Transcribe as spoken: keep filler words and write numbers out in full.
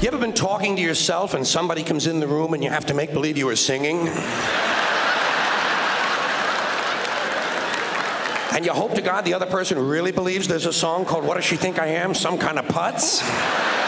You ever been talking to yourself and somebody comes in the room and you have to make believe you were singing? And you hope to God the other person really believes there's a song called What Does She Think I Am? Some kind of putz?